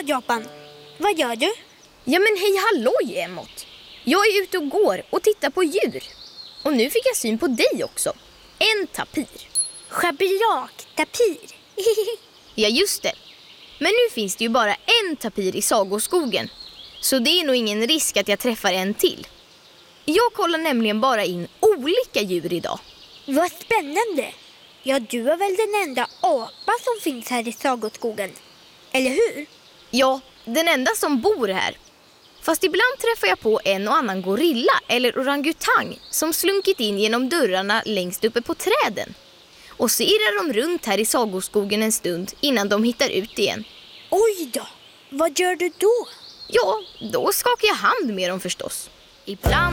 Japan. Vad gör du? Ja men hej halloj Emot. Jag är ute och går och tittar på djur. Och nu fick jag syn på dig också. En tapir. Schabirak, tapir. Ja just det. Men nu finns det ju bara en tapir i Sagoskogen. Så det är nog ingen risk att jag träffar en till. Jag kollar nämligen bara in olika djur idag. Vad spännande. Ja, du är väl den enda apa som finns här i Sagoskogen. Eller hur? Ja, den enda som bor här. Fast ibland träffar jag på en och annan gorilla eller orangutang som slunkit in genom dörrarna längst uppe på träden. Och så irrar de runt här i Sagoskogen en stund innan de hittar ut igen. Oj då, vad gör du då? Ja, då skakar jag hand med dem förstås. Ibland